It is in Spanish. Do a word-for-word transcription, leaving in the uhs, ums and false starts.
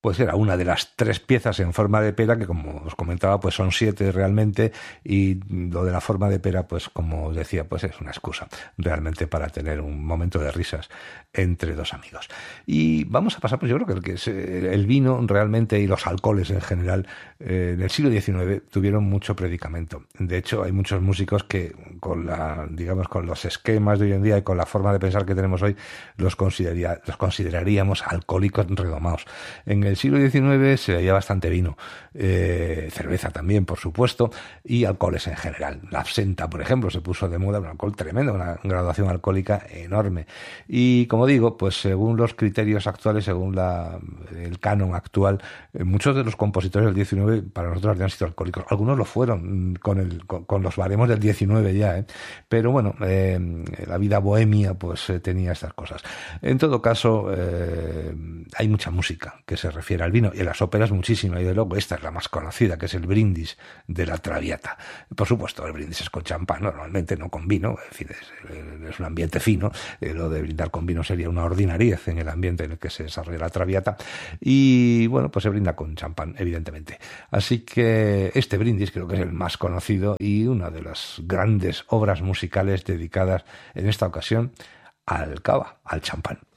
pues era una de las tres piezas en forma de pera, que como os comentaba, pues son siete realmente, y lo de la forma de pera, pues como os decía, pues es una excusa realmente para tener un momento de risas entre dos amigos. Y vamos a pasar, pues yo creo que el, que es el vino realmente y los alcoholes en general, eh, en el siglo diecinueve tuvieron mucho predicamento. De hecho, hay muchos músicos que con la, digamos, con los esquemas de hoy en día y con la forma de pensar que tenemos hoy, los, consideraría, los consideraríamos alcohólicos redomados. En el siglo diecinueve se veía bastante vino, eh, cerveza también, por supuesto, y alcoholes en general. La absenta, por ejemplo, se puso de moda, un alcohol tremendo, una graduación alcohólica enorme. Y como digo, pues según los criterios actuales, según la, el canon actual, eh, muchos de los compositores del diecinueve para nosotros habían sido alcohólicos. Algunos lo fueron con, el, con, con los baremos del diecinueve ya, ¿eh? Pero bueno, eh, la vida bohemia pues eh, tenía estas cosas. En todo caso, eh, hay mucha música que se refiere al vino, y en las óperas muchísima, y de luego esta es la más conocida, que es el brindis de la Traviata. Por supuesto, el brindis es con champán, normalmente no con vino, en fin, es, es un ambiente fino, eh, lo de brindar con vino sería una ordinariez en el ambiente en el que se desarrolla la Traviata, y bueno, pues se brinda con champán, evidentemente. Así que este brindis creo que es el más conocido y una de las grandes obras musicales dedicadas en esta ocasión al cava, al champán.